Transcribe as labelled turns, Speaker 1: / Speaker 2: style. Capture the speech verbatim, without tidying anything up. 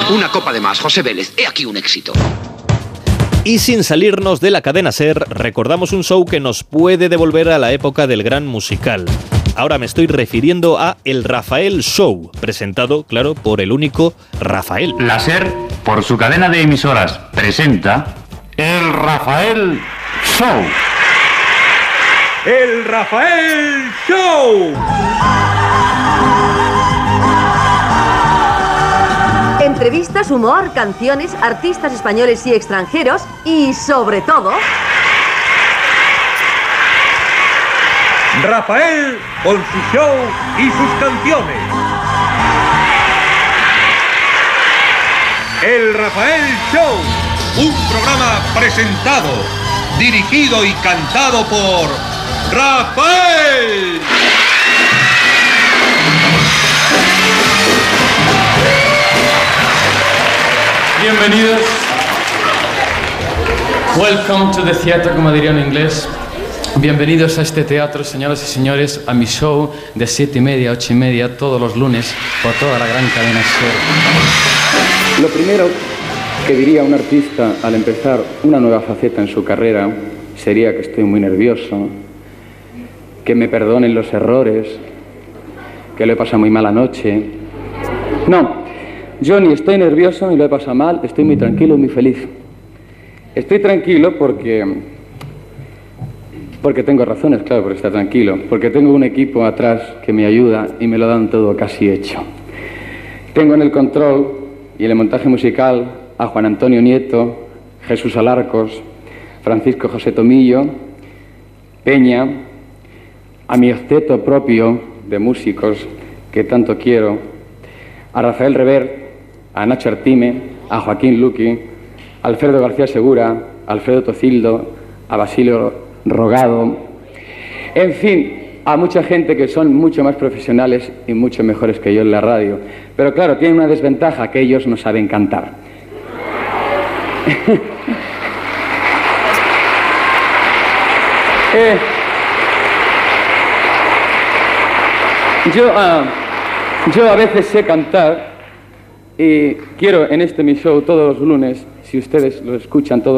Speaker 1: Una copa de más, José Vélez. He aquí un éxito.
Speaker 2: Y sin salirnos de la cadena SER, recordamos un show que nos puede devolver a la época del gran musical. Ahora me estoy refiriendo a El Rafael Show, presentado, claro, por el único Rafael.
Speaker 3: La SER, por su cadena de emisoras, presenta El Rafael Show.
Speaker 4: El Rafael Show.
Speaker 5: Entrevistas, humor, canciones, artistas españoles y extranjeros y, sobre todo,
Speaker 4: Rafael con su show y sus canciones. El Rafael Show, un programa presentado, dirigido y cantado por Rafael.
Speaker 6: Bienvenidos. Welcome to the theater, como diría en inglés. Bienvenidos a este teatro, señoras y señores, a mi show de siete y media, ocho y media, todos los lunes, por toda la gran cadena SER.
Speaker 7: Lo primero que diría un artista al empezar una nueva faceta en su carrera sería que estoy muy nervioso, que me perdonen los errores, que lo he pasado muy mal anoche. No. Yo ni estoy nervioso ni lo he pasado mal, estoy muy tranquilo y muy feliz. Estoy tranquilo porque... porque tengo razones, claro, por estar tranquilo. Porque tengo un equipo atrás que me ayuda y me lo dan todo casi hecho. Tengo en el control y en el montaje musical a Juan Antonio Nieto, Jesús Alarcos, Francisco José Tomillo, Peña, a mi octeto propio de músicos que tanto quiero, a Rafael Rever, a Nacho Artime, a Joaquín Luqui, a Alfredo García Segura, a Alfredo Tocildo, a Basilio Rogado, en fin, a mucha gente que son mucho más profesionales y mucho mejores que yo en la radio. Pero claro, tienen una desventaja, que ellos no saben cantar. eh, yo, uh, yo a veces sé cantar y quiero en este mi show todos los lunes, si ustedes lo escuchan todos